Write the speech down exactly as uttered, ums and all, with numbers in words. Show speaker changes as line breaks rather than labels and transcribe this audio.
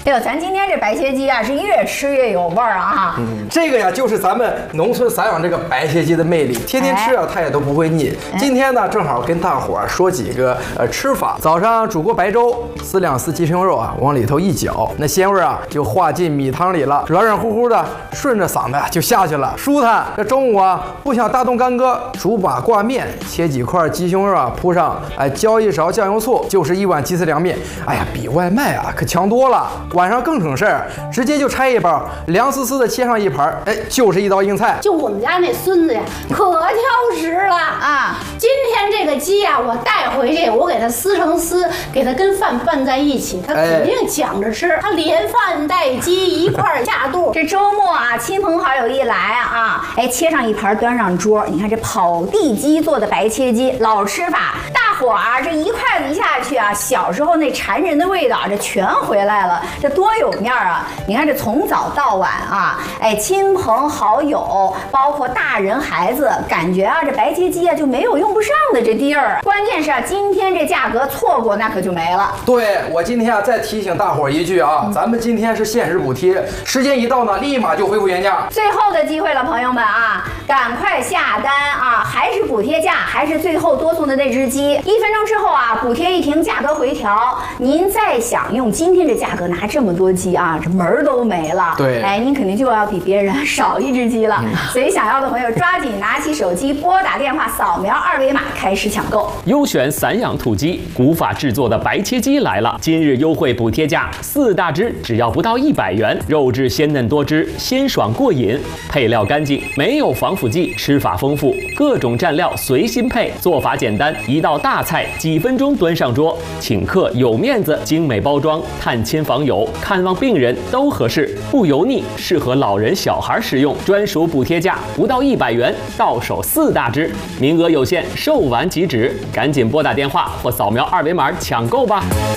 哎呦，咱今天这白切鸡啊，是越吃越有味儿啊！
嗯，这个呀，就是咱们农村散养这个白切鸡的魅力，天天吃啊，它也都不会腻。
哎、
今天呢，正好跟大伙儿说几个呃吃法。早上煮锅白粥，四两丝鸡胸肉啊，往里头一搅，那鲜味啊就化进米汤里了，软软乎乎的，顺着嗓子就下去了，舒坦。这中午啊，不想大动干戈，煮把挂面，切几块鸡胸肉啊，铺上哎浇一勺酱油醋，就是一碗鸡丝凉面。哎呀，比外卖啊可强多了。晚上更省事儿，直接就拆一包，凉丝丝的切上一盘，哎，就是一道硬菜。
就我们家那孙子呀，可挑食了啊！今天这个鸡呀，我带回去，我给它撕成丝，给它跟饭拌在一起，它肯定抢着吃。它连饭带鸡一块下肚。
这周末啊，亲朋好友一来啊，哎，切上一盘端上桌。你看这跑地鸡做的白切鸡，老吃法，大伙儿啊，这一筷子一下去啊，小时候那馋人的味道这全回来了，这多有面啊！你看这从早到晚啊，哎，亲朋好友，包括大人孩子，感觉啊，这白切鸡啊就没有用不上的这地儿。关键是啊，今天这价格错过那可就没了。
对，我今天啊再提醒大伙儿一句啊，嗯、咱们今天是限时补贴，时间一到呢，立马就恢复原价。
最后的机会了，朋友们啊，赶快下单啊！还是补贴价，还是最后多送的那只鸡。一分钟之后啊，补贴一停，价格回调。您再想用今天这价格拿这么多鸡啊，这门儿都没了。
对，
哎，您肯定就要比别人少一只鸡了。嗯、所以想要的朋友抓紧拿起手机，拨打电话，扫描二维码，开始抢购。
优选散养土鸡，古法制作的白切鸡来了！今日优惠补贴价，四大只只要不到一百元，肉质鲜嫩多汁，鲜爽过瘾，配料干净，没有防腐剂，吃法丰富，各种蘸料随心配，做法简单，一道大菜几分钟端上桌，请客有面子，精美包装，探亲访友、看望病人都合适，不油腻，适合老人小孩食用，专属补贴价不到一百元，到手四大只，名额有限，售完即止，赶紧拨打电话或扫描二维码抢购吧。